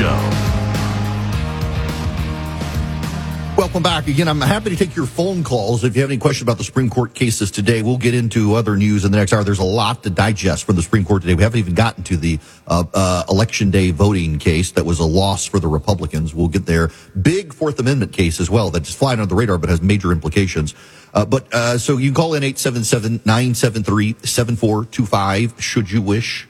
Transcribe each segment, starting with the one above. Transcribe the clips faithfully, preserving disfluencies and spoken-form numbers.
Show. Welcome back. Again, I'm happy to take your phone calls. If you have any questions about the Supreme Court cases today, we'll get into other news in the next hour. There's a lot to digest from the Supreme Court today. We haven't even gotten to the uh, uh, Election Day voting case that was a loss for the Republicans. We'll get there. Big Fourth Amendment case as well that's flying under the radar but has major implications. Uh, but uh, so you can call in eight seven seven, nine seven three, seven four two five should you wish.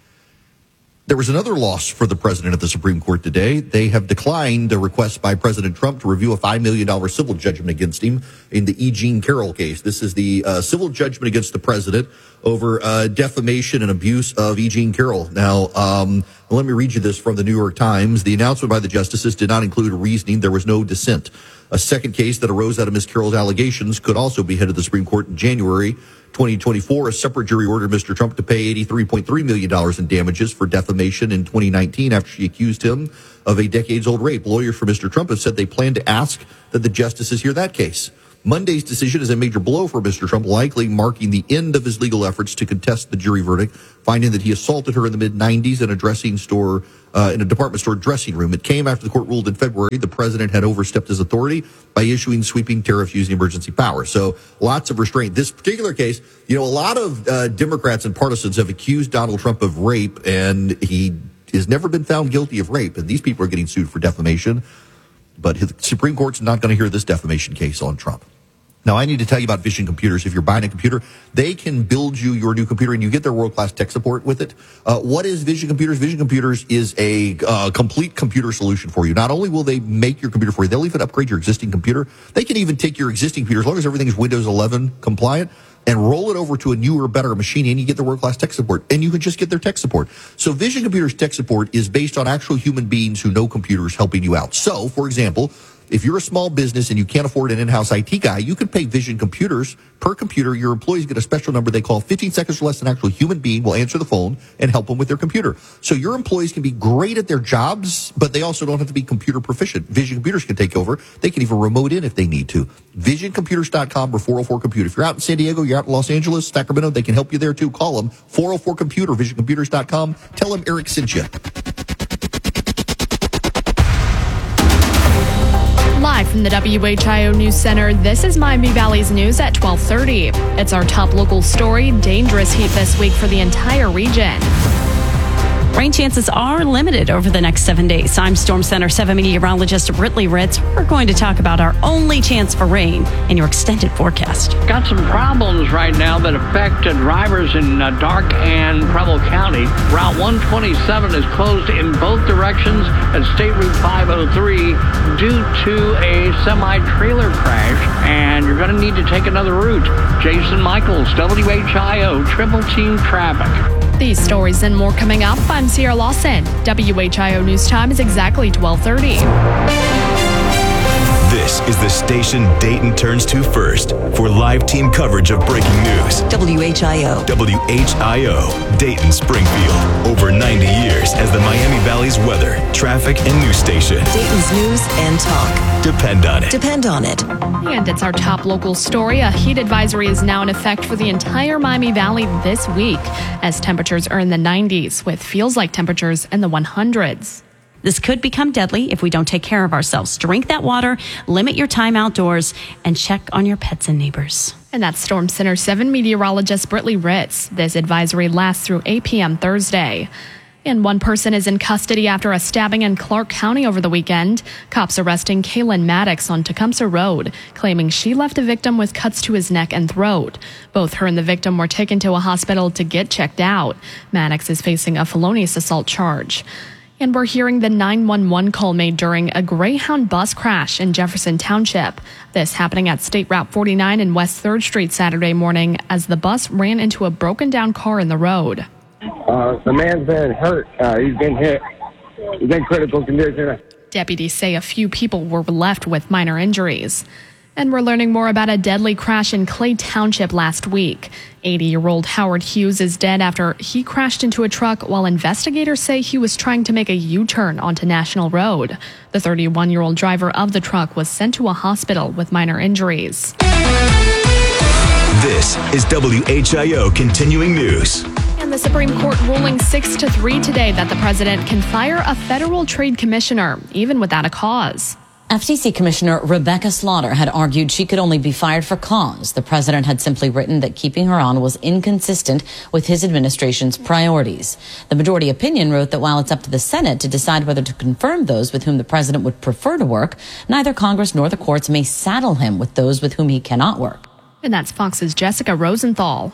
There was another loss for the president at the Supreme Court today. They have declined a request by President Trump to review a five million dollars civil judgment against him in the E. Jean Carroll case. This is the uh, civil judgment against the president over uh, defamation and abuse of E. Jean Carroll. Now, um, let me read you this from the New York Times. The announcement by the justices did not include reasoning. There was no dissent. A second case that arose out of Miz Carroll's allegations could also be headed to the Supreme Court in January twenty twenty-four. A separate jury ordered Mister Trump to pay eighty-three point three million dollars in damages for defamation in twenty nineteen after she accused him of a decades-old rape. Lawyers for Mister Trump have said they plan to ask that the justices hear that case. Monday's decision is a major blow for Mister Trump, likely marking the end of his legal efforts to contest the jury verdict, finding that he assaulted her in the mid nineties in a dressing store, uh, in a department store dressing room. It came after the court ruled in February the president had overstepped his authority by issuing sweeping tariffs using emergency power. So lots of restraint. This particular case, you know, a lot of uh, Democrats and partisans have accused Donald Trump of rape, and he has never been found guilty of rape. And these people are getting sued for defamation. But the Supreme Court's not going to hear this defamation case on Trump. Now, I need to tell you about Vision Computers. If you're buying a computer, they can build you your new computer, and you get their world-class tech support with it. Uh, what is Vision Computers? Vision Computers is a uh, complete computer solution for you. Not only will they make your computer for you, they'll even upgrade your existing computer. They can even take your existing computer, as long as everything is Windows eleven compliant, and roll it over to a newer, better machine, and you get their world-class tech support. And you can just get their tech support. So Vision Computers tech support is based on actual human beings who know computers helping you out. So, for example, if you're a small business and you can't afford an in-house I T guy, you can pay Vision Computers per computer. Your employees get a special number they call fifteen seconds or less. An actual human being will answer the phone and help them with their computer. So your employees can be great at their jobs, but they also don't have to be computer proficient. Vision Computers can take over. They can even remote in if they need to. vision computers dot com or four oh four computer. If you're out in San Diego, you're out in Los Angeles, Sacramento, they can help you there too. Call them, four oh four computer, vision computers dot com. Tell them Eric sent you. Live from the W H I O News Center, this is Miami Valley's news at twelve thirty. It's our top local story, dangerous heat this week for the entire region. Rain chances are limited over the next seven days. I'm Storm Center seven meteorologist Britley Ritz. We're going to talk about our only chance for rain in your extended forecast. Got some problems right now that affect uh, drivers in uh, Darke and Preble County. Route one twenty-seven is closed in both directions at State Route five oh three due to a semi-trailer crash, and you're going to need to take another route. Jason Michaels, W H I O, Triple Team Traffic. These stories and more coming up. I'm Sierra Lawson. W H I O News Time is exactly twelve thirty. This is the station Dayton turns to first for live team coverage of breaking news. W H I O. W H I O, Dayton Springfield. Over ninety years as the Miami Valley's weather, traffic, and news station. Dayton's news and talk. Depend on it. Depend on it. And it's our top local story. A heat advisory is now in effect for the entire Miami Valley this week as temperatures are in the nineties with feels like temperatures in the hundreds. This could become deadly if we don't take care of ourselves. Drink that water, limit your time outdoors, and check on your pets and neighbors. And that's Storm Center seven meteorologist Britley Ritz. This advisory lasts through eight p.m. Thursday. And one person is in custody after a stabbing in Clark County over the weekend. Cops arresting Kaylin Maddox on Tecumseh Road, claiming she left a victim with cuts to his neck and throat. Both her and the victim were taken to a hospital to get checked out. Maddox is facing a felonious assault charge. And we're hearing the nine one one call made during a Greyhound bus crash in Jefferson Township. This happening at State Route forty-nine and West third Street Saturday morning as the bus ran into a broken down car in the road. Uh, the man's been hurt. Uh, he's been hit. He's in critical condition. Deputies say a few people were left with minor injuries. And we're learning more about a deadly crash in Clay Township last week. eighty-year-old Howard Hughes is dead after he crashed into a truck while investigators say he was trying to make a U-turn onto National Road. The thirty-one-year-old driver of the truck was sent to a hospital with minor injuries. This is W H I O Continuing News. And the Supreme Court ruling six to three today that the president can fire a federal trade commissioner, even without a cause. F T C Commissioner Rebecca Slaughter had argued she could only be fired for cause. The president had simply written that keeping her on was inconsistent with his administration's priorities. The majority opinion wrote that while it's up to the Senate to decide whether to confirm those with whom the president would prefer to work, neither Congress nor the courts may saddle him with those with whom he cannot work. And that's Fox's Jessica Rosenthal.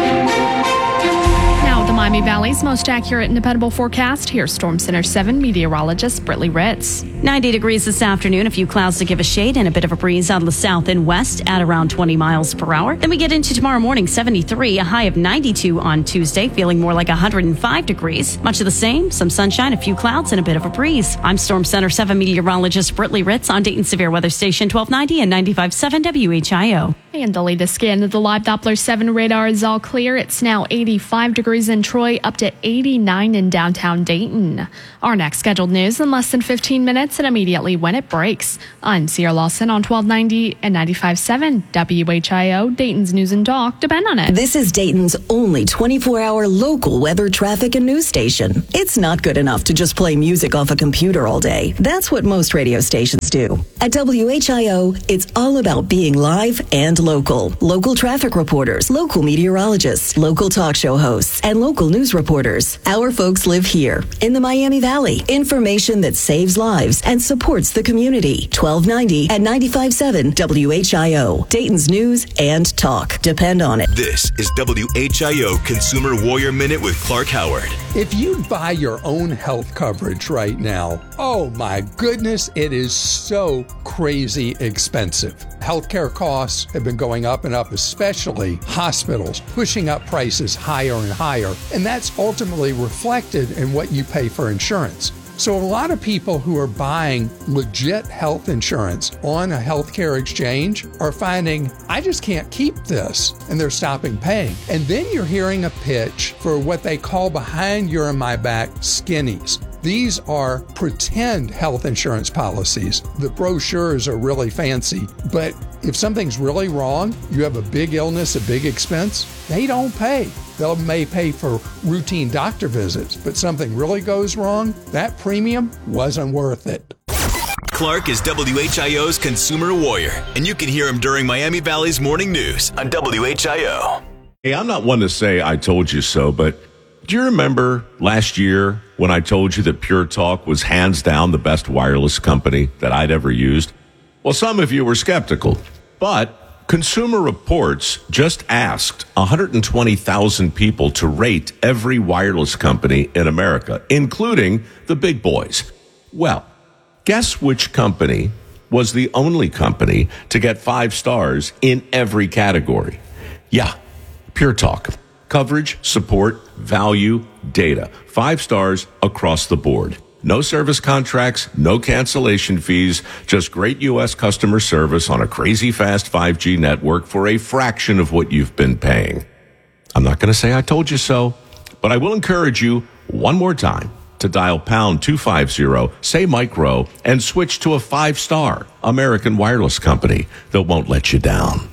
Now, the Miami Valley's most accurate and dependable forecast. Here's Storm Center seven meteorologist Brittany Ritz. ninety degrees this afternoon, a few clouds to give a shade and a bit of a breeze out of the south and west at around twenty miles per hour. Then we get into tomorrow morning, seventy-three, a high of ninety-two on Tuesday, feeling more like one hundred five degrees. Much of the same, some sunshine, a few clouds, and a bit of a breeze. I'm Storm Center seven meteorologist Brittany Ritz on Dayton Severe Weather Station twelve ninety and ninety-five point seven W H I O. And the latest scan of the live Doppler seven radar is all clear. It's now eighty-five degrees in Troy, up to eighty-nine in downtown Dayton. Our next scheduled news in less than fifteen minutes and immediately when it breaks. I'm Sierra Lawson on twelve ninety and ninety-five point seven W H I O, Dayton's News and Talk. Depend on it. This is Dayton's only twenty-four hour local weather, traffic, and news station. It's not good enough to just play music off a computer all day. That's what most radio stations do. At W H I O, it's all about being live and local. Local traffic reporters, local meteorologists, local talk show hosts, and local news reporters. Our folks live here in the Miami Valley. Information that saves lives and supports the community. twelve ninety and ninety-five point seven W H I O, Dayton's News and Talk. Depend on it. This is W H I O Consumer Warrior Minute with Clark Howard. If you buy your own health coverage right now, oh my goodness, it is so crazy expensive. Healthcare costs have been going up and up, especially hospitals, pushing up prices higher and higher. And that's ultimately reflected in what you pay for insurance. So a lot of people who are buying legit health insurance on a healthcare exchange are finding, I just can't keep this, and they're stopping paying. And then you're hearing a pitch for what they call behind your and my back skinnies. These are pretend health insurance policies. The brochures are really fancy, but if something's really wrong, you have a big illness, a big expense, they don't pay. They may pay for routine doctor visits, but something really goes wrong, that premium wasn't worth it. Clark is W H I O's Consumer Warrior, and you can hear him during Miami Valley's Morning News on W H I O. Hey, I'm not one to say I told you so, but do you remember last year when I told you that Pure Talk was hands down the best wireless company that I'd ever used? Well, some of you were skeptical, but Consumer Reports just asked one hundred twenty thousand people to rate every wireless company in America, including the big boys. Well, guess which company was the only company to get five stars in every category? Yeah, Pure Talk. Coverage, support, value, data. Five stars across the board. No service contracts, no cancellation fees, just great U S customer service on a crazy fast five G network for a fraction of what you've been paying. I'm not going to say I told you so, but I will encourage you one more time to dial pound two fifty, say micro, and switch to a five-star American wireless company that won't let you down.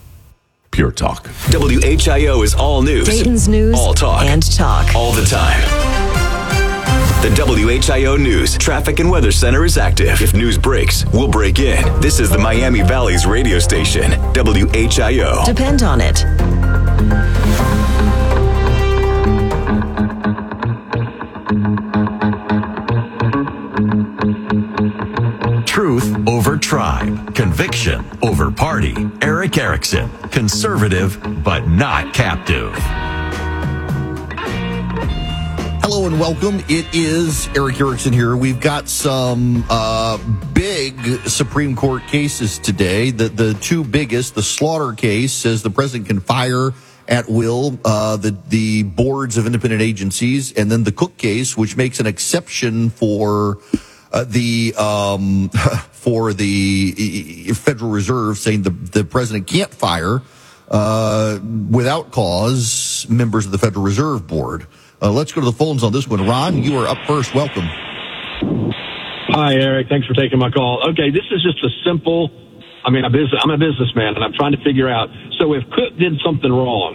Pure Talk. W H I O is all news. Dayton's News all talk. and Talk. All the time. The W H I O News Traffic and Weather Center is active. If news breaks, we'll break in. This is the Miami Valley's radio station, W H I O. Depend on it. Truth over tribe. Conviction over party. Eric Erickson. Conservative, but not captive. Hello and welcome. It is Eric Erickson here. We've got some uh, big Supreme Court cases today. The the two biggest, the Slaughter case says the president can fire at will uh, the the boards of independent agencies, and then the Cook case, which makes an exception for uh, the um, for the Federal Reserve, saying the the president can't fire uh, without cause members of the Federal Reserve Board. Uh, let's go to the phones on this one. Ron, you are up first. Welcome. Hi, Eric. Thanks for taking my call. Okay, this is just a simple, I mean, a business, I'm a businessman, and I'm trying to figure out, so if Cook did something wrong,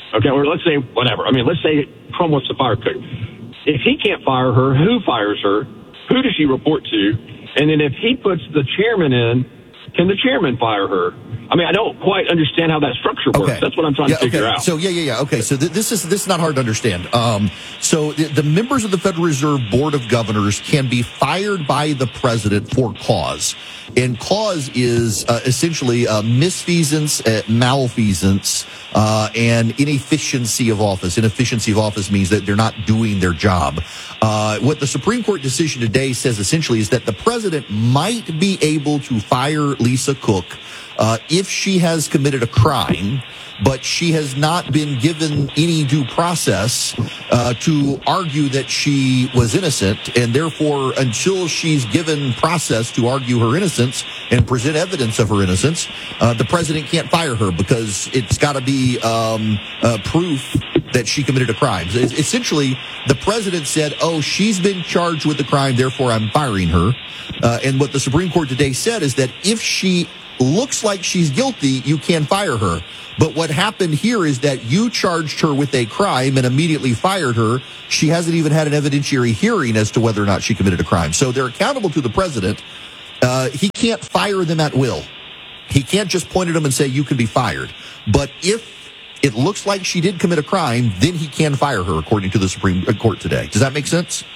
okay, or let's say whatever. I mean, let's say Trump wants to fire Cook. If he can't fire her, who fires her? Who does she report to? And then if he puts the chairman in, can the chairman fire her? I mean, I don't quite understand how that structure works. Okay. That's what I'm trying yeah, to figure okay. out. So, yeah, yeah, yeah. Okay, so th- this is this is not hard to understand. Um, so the, the members of the Federal Reserve Board of Governors can be fired by the president for cause. And cause is uh, essentially uh, misfeasance, uh, malfeasance, uh, and inefficiency of office. Inefficiency of office means that they're not doing their job. Uh, what the Supreme Court decision today says essentially is that the president might be able to fire Lisa Cook uh, if she has committed a crime, but she has not been given any due process uh, to argue that she was innocent, and therefore, until she's given process to argue her innocence and present evidence of her innocence, uh, the president can't fire her because it's got to be um, uh, proof that she committed a crime. So essentially, the president said, oh, she's been charged with the crime, therefore I'm firing her. Uh, and what the Supreme Court today said is that if she looks like she's guilty, you can fire her. But what happened here is that you charged her with a crime and immediately fired her. She hasn't even had an evidentiary hearing as to whether or not she committed a crime. So they're accountable to the president. Uh, he can't fire them at will. He can't just point at them and say, you can be fired. But if it looks like she did commit a crime, then he can fire her, according to the Supreme Court today. Does that make sense?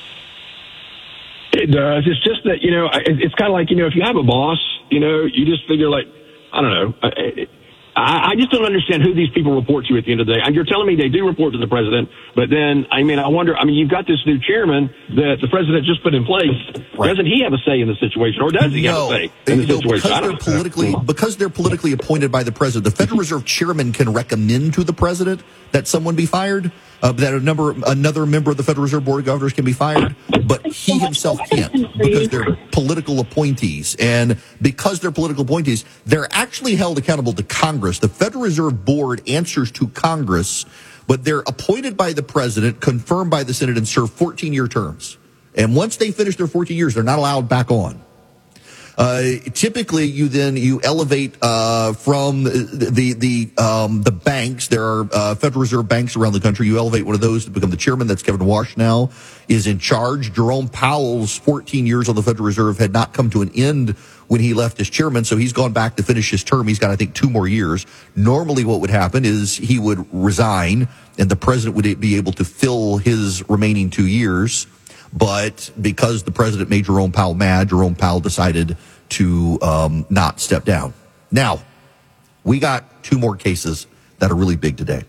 It does. It's just that, you know, it's kind of like, you know, if you have a boss, you know, you just figure like, I don't know. I, I just don't understand who these people report to at the end of the day. And you're telling me they do report to the president, but then, I mean, I wonder, I mean, you've got this new chairman that the president just put in place. Right. Doesn't he have a say in the situation, or does he no, have a say in the no, situation? Because they're, politically, because they're politically appointed by the president, the Federal Reserve chairman can recommend to the president that someone be fired, uh, that a number, another member of the Federal Reserve Board of Governors can be fired, but he himself can't because they're political appointees. And because they're political appointees, they're actually held accountable to Congress. The Federal Reserve Board answers to Congress, but they're appointed by the president, confirmed by the Senate, and serve fourteen-year terms. And once they finish their fourteen years, they're not allowed back on. Uh, typically, you then you elevate uh, from the the the, um, the banks. There are uh, Federal Reserve banks around the country. You elevate one of those to become the chairman. That's Kevin Walsh now is in charge. Jerome Powell's fourteen years on the Federal Reserve had not come to an end when he left as chairman, so he's gone back to finish his term. He's got, I think, two more years. Normally, what would happen is he would resign, and the president would be able to fill his remaining two years. But because the president made Jerome Powell mad, Jerome Powell decided to um, not step down. Now, we got two more cases that are really big today.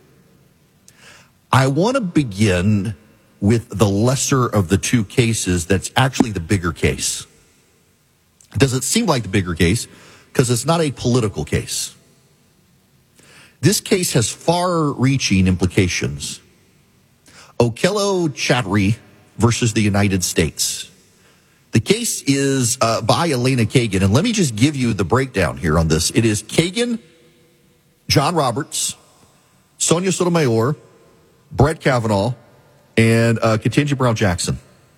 I want to begin with the lesser of the two cases that's actually the bigger case. Does it seem like the bigger case? Because it's not a political case. This case has far-reaching implications. Okello Chatri versus the United States. The case is uh, by Elena Kagan, and let me just give you the breakdown here on this. It is Kagan, John Roberts, Sonia Sotomayor, Brett Kavanaugh, and uh, Ketanji Brown Jackson.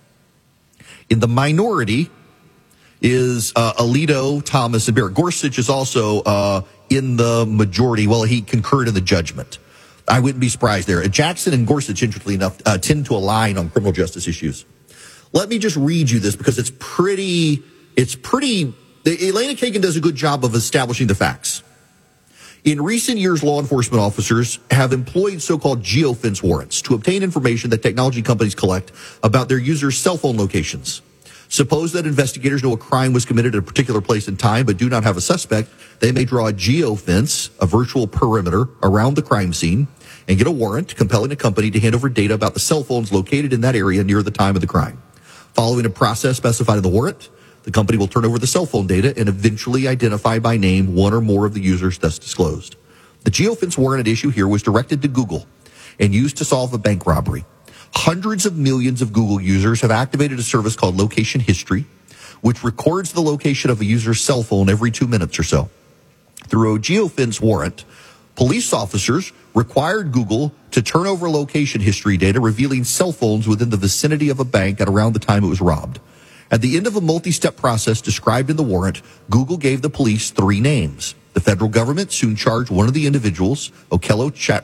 In the minority is uh, Alito, Thomas, and Barrett. Gorsuch is also uh, in the majority. Well, he concurred in the judgment. I wouldn't be surprised there. Jackson and Gorsuch, interestingly enough, uh, tend to align on criminal justice issues. Let me just read you this because it's pretty, it's pretty, Elena Kagan does a good job of establishing the facts. In recent years, law enforcement officers have employed so-called geofence warrants to obtain information that technology companies collect about their users' cell phone locations. Suppose that investigators know a crime was committed at a particular place and time but do not have a suspect. They may draw a geofence, a virtual perimeter, around the crime scene and get a warrant compelling a company to hand over data about the cell phones located in that area near the time of the crime. Following a process specified in the warrant, the company will turn over the cell phone data and eventually identify by name one or more of the users thus disclosed. The geofence warrant at issue here was directed to Google and used to solve a bank robbery. Hundreds of millions of Google users have activated a service called Location History, which records the location of a user's cell phone every two minutes or so. Through a geofence warrant, police officers required Google to turn over location history data revealing cell phones within the vicinity of a bank at around the time it was robbed. At the end of a multi-step process described in the warrant, Google gave the police three names. The federal government soon charged one of the individuals, Okello Chatri,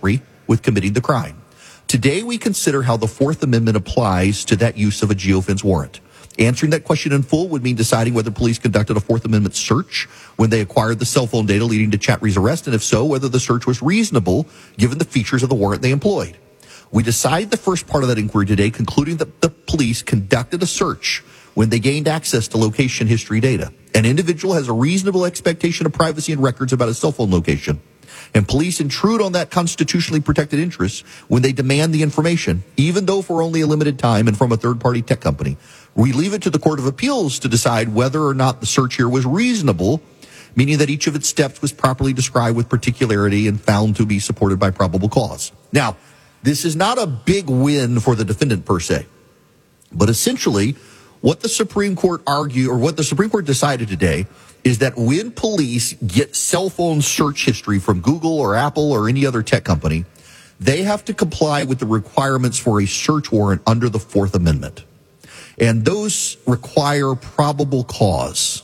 with committing the crime. Today, we consider how the Fourth Amendment applies to that use of a geofence warrant. Answering that question in full would mean deciding whether police conducted a Fourth Amendment search when they acquired the cell phone data leading to Chatry's arrest, and if so, whether the search was reasonable given the features of the warrant they employed. We decide the first part of that inquiry today, concluding that the police conducted a search when they gained access to location history data. An individual has a reasonable expectation of privacy and records about his cell phone location, and police intrude on that constitutionally protected interest when they demand the information, even though for only a limited time and from a third-party tech company. We leave it to the Court of Appeals to decide whether or not the search here was reasonable, meaning that each of its steps was properly described with particularity and found to be supported by probable cause. Now, this is not a big win for the defendant per se, but essentially what the Supreme Court argued, or what the Supreme Court decided today, is that when police get cell phone search history from Google or Apple or any other tech company, they have to comply with the requirements for a search warrant under the Fourth Amendment. And those require probable cause.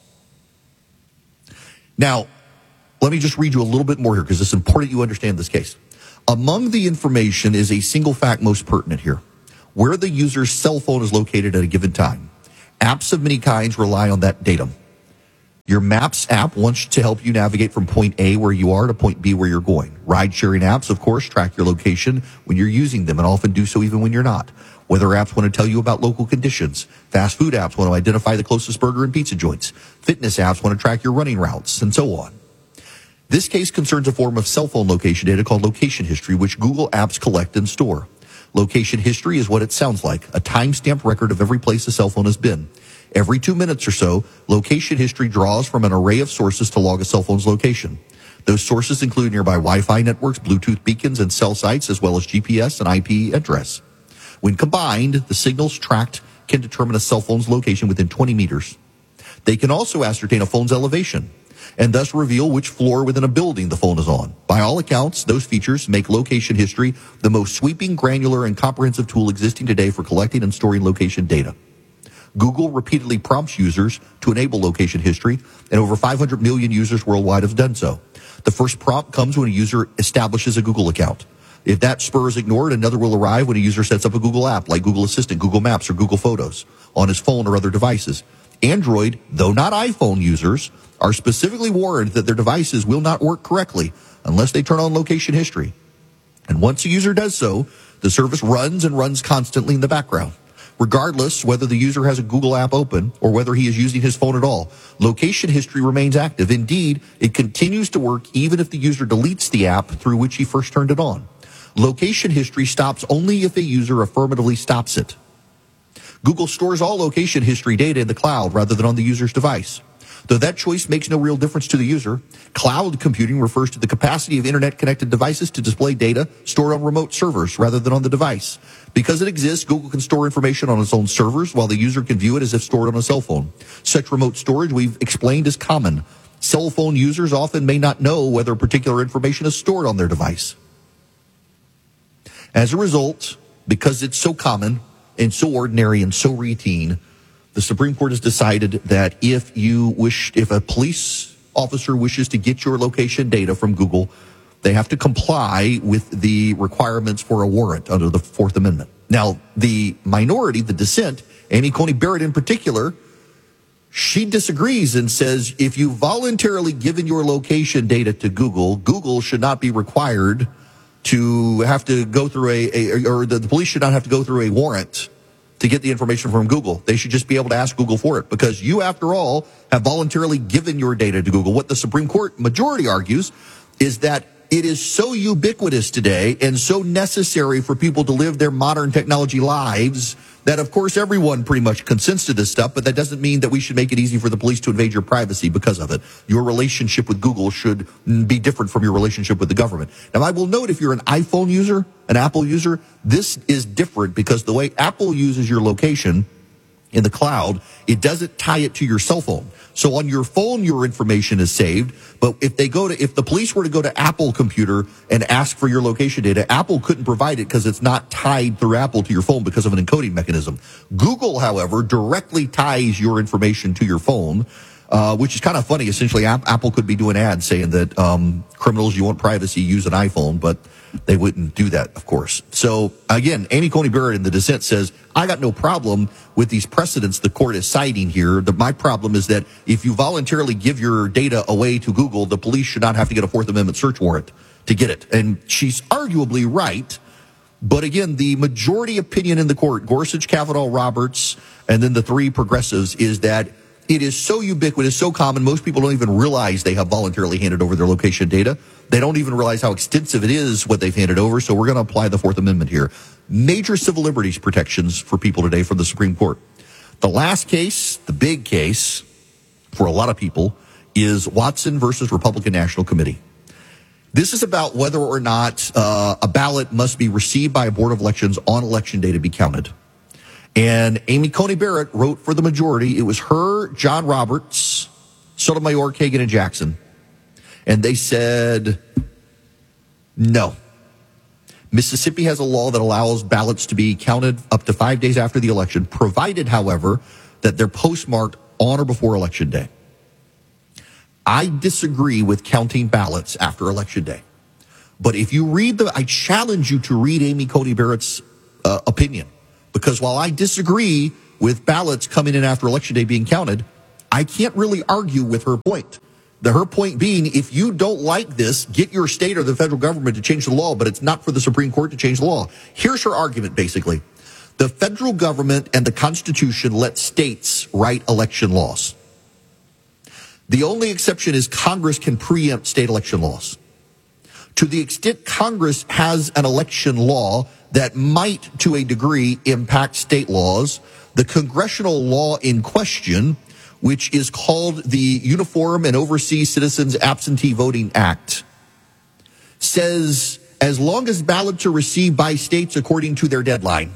Now, let me just read you a little bit more here because it's important you understand this case. Among the information is a single fact most pertinent here: where the user's cell phone is located at a given time. Apps of many kinds rely on that datum. Your Maps app wants to help you navigate from point A where you are to point B where you're going. Ride-sharing apps, of course, track your location when you're using them and often do so even when you're not. Weather apps want to tell you about local conditions. Fast food apps want to identify the closest burger and pizza joints. Fitness apps want to track your running routes, and so on. This case concerns a form of cell phone location data called location history, which Google apps collect and store. Location history is what it sounds like, a time-stamped record of every place a cell phone has been. Every two minutes or so, location history draws from an array of sources to log a cell phone's location. Those sources include nearby Wi-Fi networks, Bluetooth beacons, and cell sites, as well as G P S and I P address. When combined, the signals tracked can determine a cell phone's location within twenty meters. They can also ascertain a phone's elevation and thus reveal which floor within a building the phone is on. By all accounts, those features make location history the most sweeping, granular, and comprehensive tool existing today for collecting and storing location data. Google repeatedly prompts users to enable location history, and over five hundred million users worldwide have done so. The first prompt comes when a user establishes a Google account. If that spur is ignored, another will arrive when a user sets up a Google app like Google Assistant, Google Maps, or Google Photos on his phone or other devices. Android, though not iPhone users, are specifically warned that their devices will not work correctly unless they turn on location history. And once a user does so, the service runs and runs constantly in the background. Regardless whether the user has a Google app open or whether he is using his phone at all, location history remains active. Indeed, it continues to work even if the user deletes the app through which he first turned it on. Location history stops only if a user affirmatively stops it. Google stores all location history data in the cloud rather than on the user's device. Though that choice makes no real difference to the user, cloud computing refers to the capacity of internet-connected devices to display data stored on remote servers rather than on the device. Because it exists, Google can store information on its own servers while the user can view it as if stored on a cell phone. Such remote storage, we've explained, is common. Cell phone users often may not know whether particular information is stored on their device. As a result, because it's so common and so ordinary and so routine, the Supreme Court has decided that if you wish, if a police officer wishes to get your location data from Google, they have to comply with the requirements for a warrant under the Fourth Amendment. Now, the minority, the dissent, Amy Coney Barrett in particular, she disagrees and says if you voluntarily given your location data to Google, Google should not be required to have to go through a, a or the, the police should not have to go through a warrant to get the information from Google. They should just be able to ask Google for it because you, after all, have voluntarily given your data to Google. What the Supreme Court majority argues is that it is so ubiquitous today and so necessary for people to live their modern technology lives that, of course, everyone pretty much consents to this stuff, but that doesn't mean that we should make it easy for the police to invade your privacy because of it. Your relationship with Google should be different from your relationship with the government. Now, I will note if you're an iPhone user, an Apple user, this is different because the way Apple uses your location in the cloud, it doesn't tie it to your cell phone. So on your phone, your information is saved. But if they go to, if the police were to go to Apple computer and ask for your location data, Apple couldn't provide it because it's not tied through Apple to your phone because of an encoding mechanism. Google, however, directly ties your information to your phone, uh, which is kind of funny. Essentially, Apple could be doing ads saying that um, criminals, you want privacy, use an iPhone. But they wouldn't do that, of course. So again, Amy Coney Barrett in the dissent says, I got no problem with these precedents the court is citing here. The, my problem is that if you voluntarily give your data away to Google, the police should not have to get a Fourth Amendment search warrant to get it. And she's arguably right. But again, the majority opinion in the court, Gorsuch, Kavanaugh, Roberts, and then the three progressives, is that it is so ubiquitous, so common, most people don't even realize they have voluntarily handed over their location data. They don't even realize how extensive it is, what they've handed over, so we're going to apply the Fourth Amendment here. Major civil liberties protections for people today from the Supreme Court. The last case, the big case, for a lot of people, is Watson versus Republican National Committee. This is about whether or not uh, a ballot must be received by a board of elections on election day to be counted. And Amy Coney Barrett wrote for the majority. It was her, John Roberts, Sotomayor, Kagan, and Jackson. And they said, no. Mississippi has a law that allows ballots to be counted up to five days after the election, provided, however, that they're postmarked on or before Election Day. I disagree with counting ballots after Election Day. But if you read the, I challenge you to read Amy Coney Barrett's uh, opinion. Because while I disagree with ballots coming in after Election Day being counted, I can't really argue with her point. The, her point being, if you don't like this, get your state or the federal government to change the law, but it's not for the Supreme Court to change the law. Here's her argument, basically. The federal government and the Constitution let states write election laws. The only exception is Congress can preempt state election laws. To the extent Congress has an election law that might, to a degree, impact state laws, the congressional law in question, which is called the Uniform and Overseas Citizens Absentee Voting Act, says as long as ballots are received by states according to their deadline,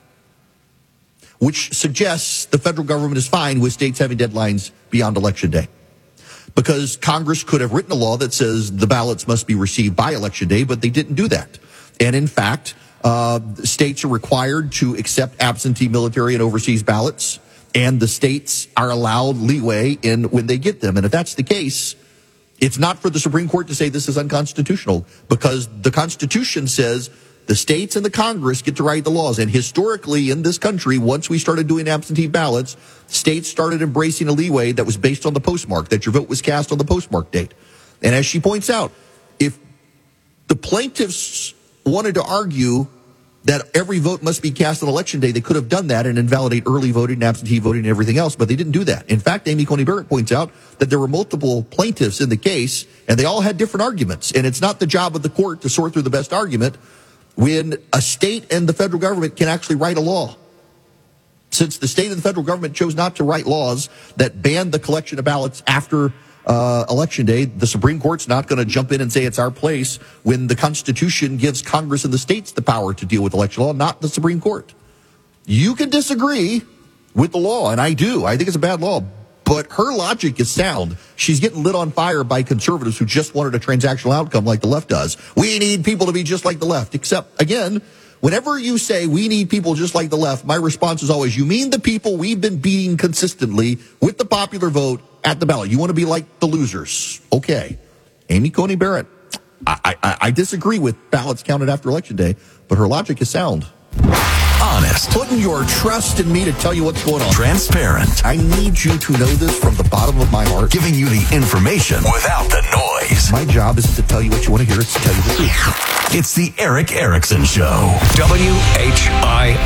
which suggests the federal government is fine with states having deadlines beyond Election Day. Because Congress could have written a law that says the ballots must be received by Election Day, but they didn't do that. And in fact, uh, states are required to accept absentee military and overseas ballots, and the states are allowed leeway in when they get them. And if that's the case, it's not for the Supreme Court to say this is unconstitutional, because the Constitution says the states and the Congress get to write the laws. And historically in this country, once we started doing absentee ballots, states started embracing a leeway that was based on the postmark, that your vote was cast on the postmark date. And as she points out, if the plaintiffs wanted to argue that every vote must be cast on Election Day, they could have done that and invalidate early voting, absentee voting, and everything else, but they didn't do that. In fact, Amy Coney Barrett points out that there were multiple plaintiffs in the case, and they all had different arguments. And it's not the job of the court to sort through the best argument when a state and the federal government can actually write a law. Since the state and the federal government chose not to write laws that ban the collection of ballots after uh, Election Day, the Supreme Court's not going to jump in and say it's our place when the Constitution gives Congress and the states the power to deal with election law, not the Supreme Court. You can disagree with the law, and I do. I think it's a bad law. But her logic is sound. She's getting lit on fire by conservatives who just wanted a transactional outcome like the left does. We need people to be just like the left. Except, again, whenever you say we need people just like the left, my response is always, you mean the people we've been beating consistently with the popular vote at the ballot. You want to be like the losers. Okay. Amy Coney Barrett, I, I, I disagree with ballots counted after Election Day, but her logic is sound. Honest. Putting your trust in me to tell you what's going on. Transparent. I need you to know this from the bottom of my heart. Giving you the information without the noise. My job is to tell you what you want to hear. It's to tell you the truth. It's the Erick Erickson Show. W H I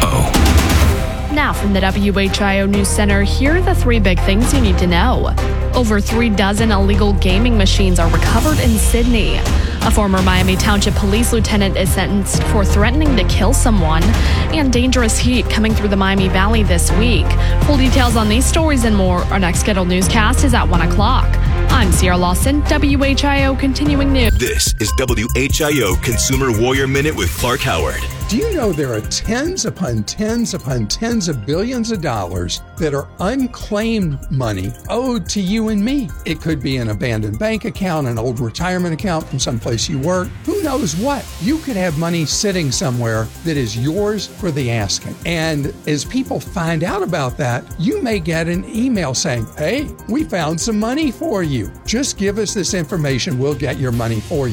O. Now from the W H I O News Center, here are the three big things you need to know. Over three dozen illegal gaming machines are recovered in Sydney. A former Miami Township police lieutenant is sentenced for threatening to kill someone. And dangerous heat coming through the Miami Valley this week. Full details on these stories and more. Our next scheduled newscast is at one o'clock. I'm Sierra Lawson, W H I O Continuing News. This is W H I O Consumer Warrior Minute with Clark Howard. Do you know there are tens upon tens upon tens of billions of dollars that are unclaimed money owed to you and me? It could be an abandoned bank account, an old retirement account from someplace you work. Who knows what? You could have money sitting somewhere that is yours for the asking. And as people find out about that, you may get an email saying, hey, we found some money for you. Just give us this information. We'll get your money for you.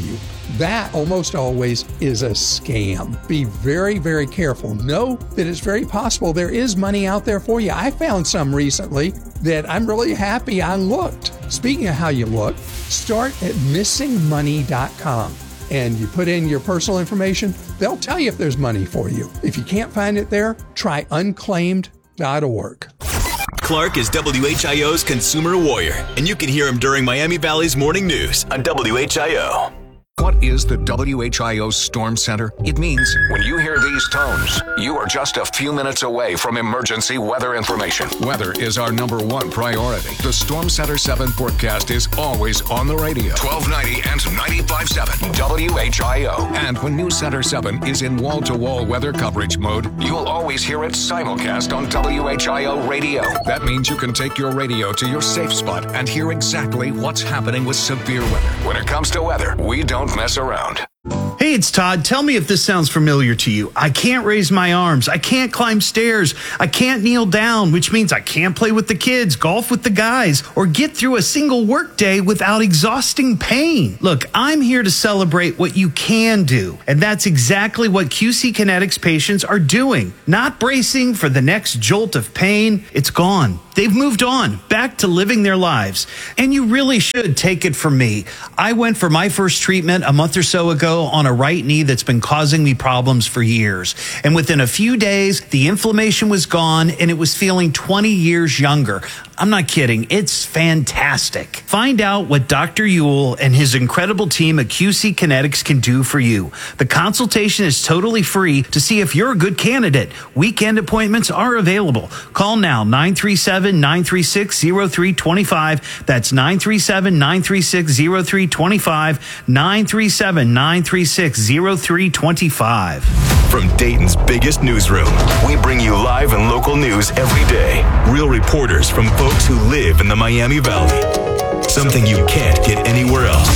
That almost always is a scam. Be very, very careful. Know that it's very possible there is money out there for you. I found some recently that I'm really happy I looked. Speaking of how you look, start at missing money dot com. And you put in your personal information, they'll tell you if there's money for you. If you can't find it there, try unclaimed dot org. Clark is W H I O's consumer warrior, and you can hear him during Miami Valley's morning news on W H I O. What is the W H I O Storm Center? It means when you hear these tones, you are just a few minutes away from emergency weather information. Weather is our number one priority. The Storm Center seven forecast is always on the radio. twelve ninety and ninety-five point seven W H I O. And when News Center seven is in wall-to-wall weather coverage mode, you'll always hear it simulcast on W H I O radio. That means you can take your radio to your safe spot and hear exactly what's happening with severe weather. When it comes to weather, we don't mess around. Hey, it's Todd. Tell me if this sounds familiar to you. I can't raise my arms. I can't climb stairs. I can't kneel down, which means I can't play with the kids, golf with the guys, or get through a single workday without exhausting pain. Look, I'm here to celebrate what you can do, and that's exactly what Q C Kinetics patients are doing. Not bracing for the next jolt of pain. It's gone. They've moved on, back to living their lives. And you really should take it from me. I went for my first treatment a month or so ago on a right knee that's been causing me problems for years. And within a few days, the inflammation was gone and it was feeling twenty years younger. I'm not kidding. It's fantastic. Find out what Doctor Ewell and his incredible team at Q C Kinetics can do for you. The consultation is totally free to see if you're a good candidate. Weekend appointments are available. Call now, nine three seven, nine three six, zero three two five. That's nine three seven, nine three six, zero three two five, nine three seven, nine three six, zero three two five. From Dayton's biggest newsroom, we bring you live and local news every day. Real reporters from folks who live in the Miami Valley. Something you can't get anywhere else.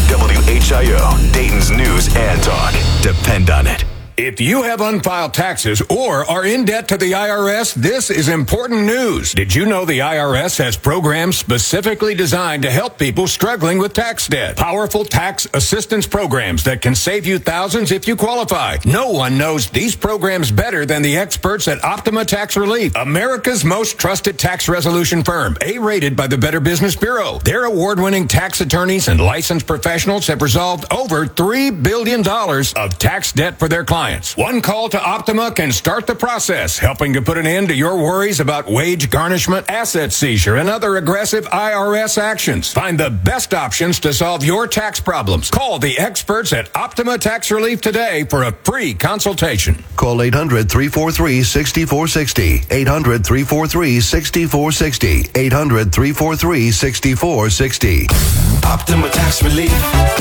W H I O, Dayton's news and talk. Depend on it. If you have unfiled taxes or are in debt to the I R S, this is important news. Did you know the I R S has programs specifically designed to help people struggling with tax debt? Powerful tax assistance programs that can save you thousands if you qualify. No one knows these programs better than the experts at Optima Tax Relief, America's most trusted tax resolution firm, A-rated by the Better Business Bureau. Their award-winning tax attorneys and licensed professionals have resolved over three billion dollars of tax debt for their clients. One call to Optima can start the process, helping to put an end to your worries about wage garnishment, asset seizure, and other aggressive I R S actions. Find the best options to solve your tax problems. Call the experts at Optima Tax Relief today for a free consultation. Call eight hundred, three four three, six four six zero. eight hundred, three four three, six four six zero. eight hundred, three four three, six four six zero. Optima Tax Relief.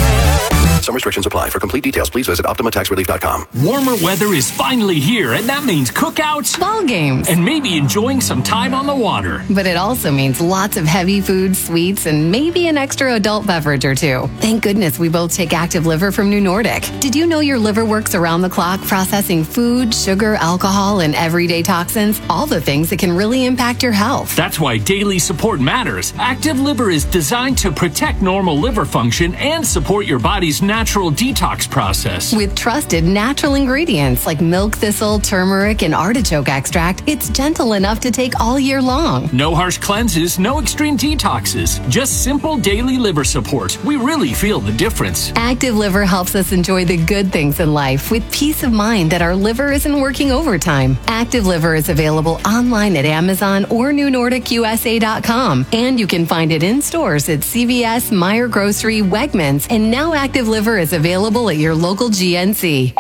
Some restrictions apply. For complete details, please visit optima tax relief dot com. Warmer weather is finally here, and that means cookouts, ball games, and maybe enjoying some time on the water. But it also means lots of heavy food, sweets, and maybe an extra adult beverage or two. Thank goodness we both take Active Liver from New Nordic. Did you know your liver works around the clock processing food, sugar, alcohol, and everyday toxins? All the things that can really impact your health. That's why daily support matters. Active Liver is designed to protect normal liver function and support your body's natural detox process. With trusted natural ingredients like milk thistle, turmeric, and artichoke extract, it's gentle enough to take all year long. No harsh cleanses, no extreme detoxes, just simple daily liver support. We really feel the difference. Active Liver helps us enjoy the good things in life with peace of mind that our liver isn't working overtime. Active Liver is available online at Amazon or new nordic u s a dot com, and you can find it in stores at C V S, Meijer Grocery, Wegmans, and now Active Liver is available at your local G N C.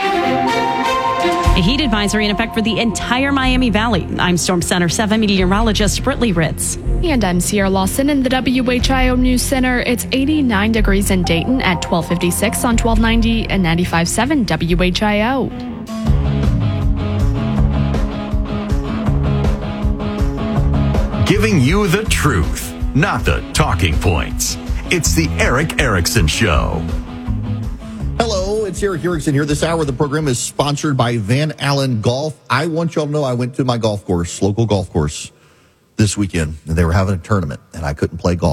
A heat advisory in effect for the entire Miami Valley. I'm Storm Center seven meteorologist Britley Ritz. And I'm Sierra Lawson in the W H I O News Center. It's eighty-nine degrees in Dayton at twelve fifty-six on twelve ninety and ninety-five point seven W H I O. Giving you the truth, not the talking points. It's the Erick Erickson Show. Hello, it's Erick Erickson here. This hour of the program is sponsored by Van Allen Golf. I want y'all to know I went to my golf course, local golf course, this weekend, and they were having a tournament, and I couldn't play golf.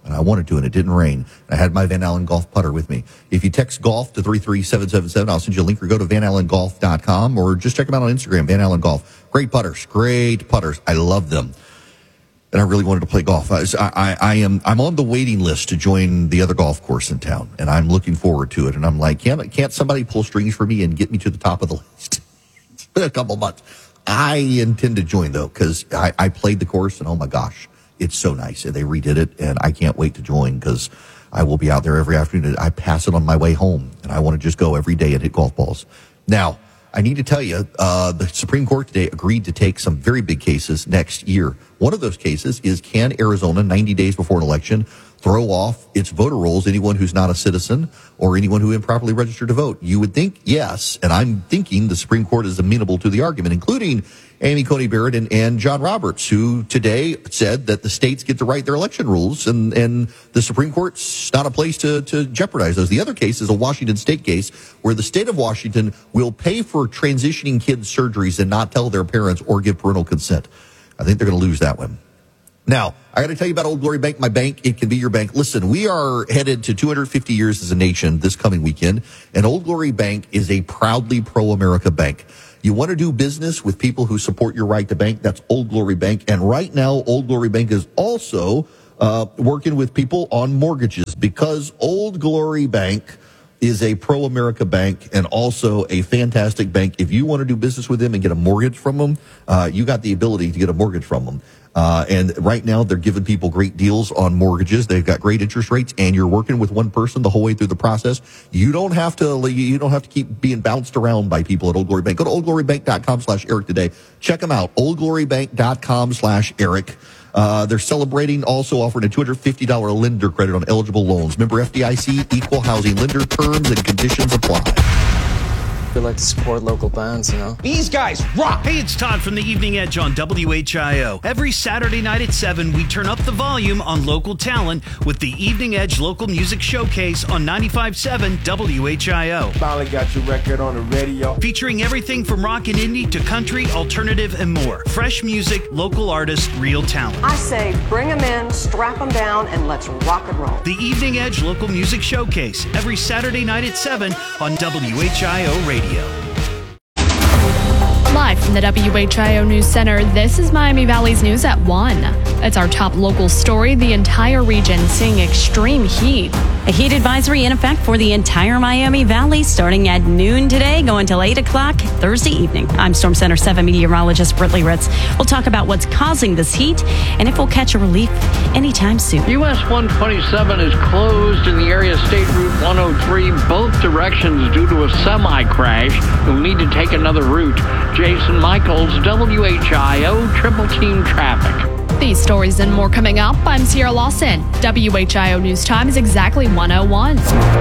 and I wanted to, and it didn't rain. I had my Van Allen golf putter with me. If you text golf to three three seven seven seven, I'll send you a link, or go to van allen golf dot com, or just check them out on Instagram, Van Allen Golf. Great putters, great putters. I love them. And I really wanted to play golf. I, I, I am, I'm on the waiting list to join the other golf course in town, and I'm looking forward to it. And I'm like, can't, can't somebody pull strings for me and get me to the top of the list? It's been a couple months. I intend to join, though, because I, I played the course, and oh my gosh, it's so nice. And they redid it, and I can't wait to join, because I will be out there every afternoon. I pass it on my way home, and I want to just go every day and hit golf balls. Now, I need to tell you, uh, the Supreme Court today agreed to take some very big cases next year. One of those cases is, can Arizona, ninety days before an election, throw off its voter rolls anyone who's not a citizen or anyone who improperly registered to vote? You would think yes, and I'm thinking the Supreme Court is amenable to the argument, including Amy Coney Barrett and, and John Roberts, who today said that the states get to write their election rules, and, and the Supreme Court's not a place to, to jeopardize those. The other case is a Washington state case where the state of Washington will pay for transitioning kids' surgeries and not tell their parents or give parental consent. I think they're going to lose that one. Now, I got to tell you about Old Glory Bank, my bank. It can be your bank. Listen, we are headed to two hundred fifty years as a nation this coming weekend, and Old Glory Bank is a proudly pro-America bank. You want to do business with people who support your right to bank? That's Old Glory Bank. And right now, Old Glory Bank is also uh, working with people on mortgages, because Old Glory Bank is a pro-America bank and also a fantastic bank. If you want to do business with them and get a mortgage from them, uh, you got the ability to get a mortgage from them. Uh, and right now they're giving people great deals on mortgages. They've got great interest rates, and you're working with one person the whole way through the process. You don't have to, you don't have to keep being bounced around by people at Old Glory Bank. Go to old glory bank dot com slash Eric today. Check them out. old glory bank dot com slash Eric. Uh, they're celebrating, also offering a two hundred fifty dollars lender credit on eligible loans. Member F D I C, equal housing lender. Terms and conditions apply. We like to support local bands, you know. These guys rock! Hey, it's Todd from the Evening Edge on W H I O. Every Saturday night at seven, we turn up the volume on local talent with the Evening Edge Local Music Showcase on ninety-five point seven W H I O. Finally got your record on the radio. Featuring everything from rock and indie to country, alternative, and more. Fresh music, local artists, real talent. I say bring them in, strap them down, and let's rock and roll. The Evening Edge Local Music Showcase, every Saturday night at seven on W H I O Radio. Live from the W H I O News Center, this is Miami Valley's News at one. It's our top local story. The entire region seeing extreme heat. A heat advisory in effect for the entire Miami Valley starting at noon today, going till eight o'clock Thursday evening. I'm Storm Center seven meteorologist Britley Ritz. We'll talk about what's causing this heat and if we'll catch a relief anytime soon. U S one twenty-seven is closed in the area State Route one oh three, both directions due to a semi-crash. You'll need to take another route. Jason Michaels, W H I O Triple Team Traffic. These stories and more coming up. I'm Sierra Lawson. W H I O News Time is exactly one oh one.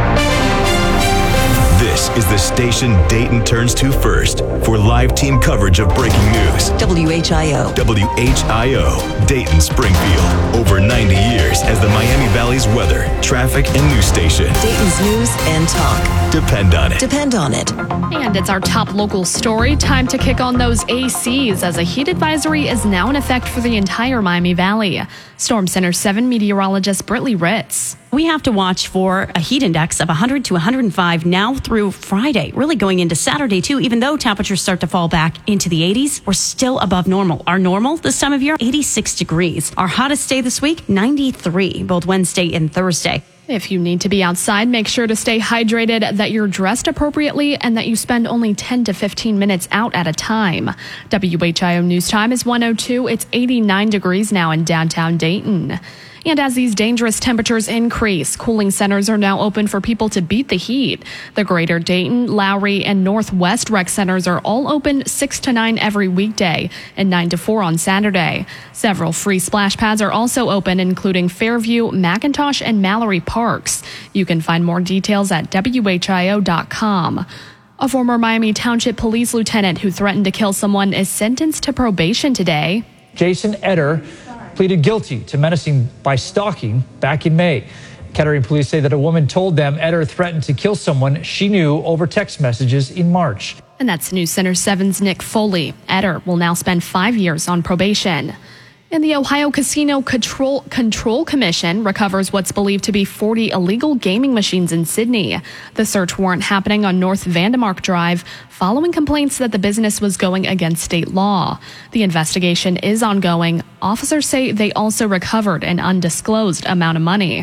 This is the station Dayton turns to first for live team coverage of breaking news. W H I O. W H I O, Dayton Springfield. Over ninety years as the Miami Valley's weather, traffic, and news station. Dayton's news and talk. Depend on it. Depend on it. And it's our top local story. Time to kick on those A Cs as a heat advisory is now in effect for the entire Miami Valley. Storm Center seven meteorologist Britley Ritz. We have to watch for a heat index of one hundred to one hundred five now through Friday, really going into Saturday too. Even though temperatures start to fall back into the eighties, we're still above normal. Our normal this time of year, eighty-six degrees. Our hottest day this week, ninety-three, both Wednesday and Thursday. If you need to be outside, make sure to stay hydrated, that you're dressed appropriately, and that you spend only ten to fifteen minutes out at a time. W H I O News Time is one oh two. It's eighty-nine degrees now in downtown Dayton. And as these dangerous temperatures increase, cooling centers are now open for people to beat the heat. The Greater Dayton, Lowry, and Northwest rec centers are all open six to nine every weekday and nine to four on Saturday. Several free splash pads are also open, including Fairview, McIntosh, and Mallory Parks. You can find more details at W H I O dot com. A former Miami Township Police lieutenant who threatened to kill someone is sentenced to probation today. Jason Etter pleaded guilty to menacing by stalking back in May. Kettering police say that a woman told them Etter threatened to kill someone she knew over text messages in March. And that's News Center seven's Nick Foley. Etter will now spend five years on probation. And the Ohio Casino Control, Control Commission recovers what's believed to be forty illegal gaming machines in Sydney. The search warrant happening on North Vandemark Drive following complaints that the business was going against state law. The investigation is ongoing. Officers say they also recovered an undisclosed amount of money.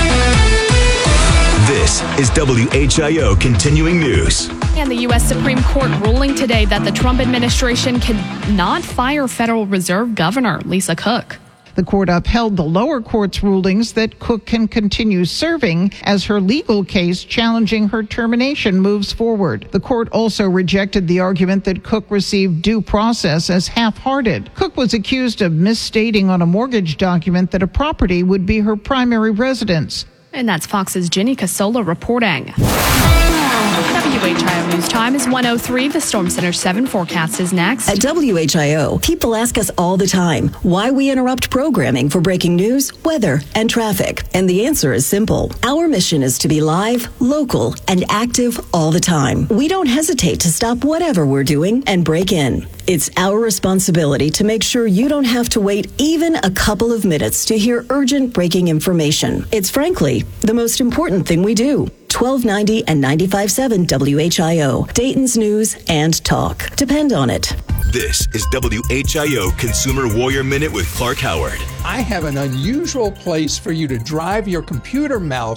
This is W H I O Continuing News. And the U S Supreme Court ruling today that the Trump administration cannot fire Federal Reserve Governor Lisa Cook. The court upheld the lower court's rulings that Cook can continue serving as her legal case challenging her termination moves forward. The court also rejected the argument that Cook received due process as half-hearted. Cook was accused of misstating on a mortgage document that a property would be her primary residence. And that's Fox's Jenny Casola reporting. W H I O News Time is one oh three. The Storm Center seven forecast is next. At W H I O, people ask us all the time why we interrupt programming for breaking news, weather, and traffic. And the answer is simple. Our mission is to be live, local, and active all the time. We don't hesitate to stop whatever we're doing and break in. It's our responsibility to make sure you don't have to wait even a couple of minutes to hear urgent breaking information. It's frankly the most important thing we do. twelve ninety and ninety-five point seven W H I O, Dayton's News and Talk. Depend on it. This is W H I O Consumer Warrior Minute with Clark Howard. I have an unusual place for you to drive your computer mouse